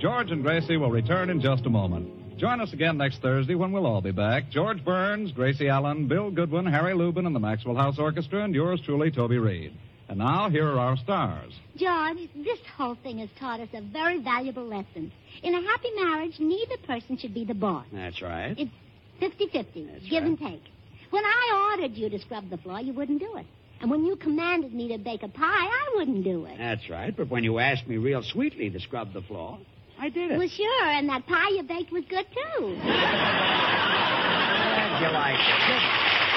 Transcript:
George and Gracie will return in just a moment. Join us again next Thursday when we'll all be back. George Burns, Gracie Allen, Bill Goodwin, Harry Lubin, and the Maxwell House Orchestra, and yours truly, Toby Reed. And now, here are our stars. George, this whole thing has taught us a very valuable lesson. In a happy marriage, neither person should be the boss. That's right. It's 50-50, give and take. When I ordered you to scrub the floor, you wouldn't do it. And when you commanded me to bake a pie, I wouldn't do it. That's right, but when you asked me real sweetly to scrub the floor, I did it. Well, sure, and that pie you baked was good, too. Glad you like it.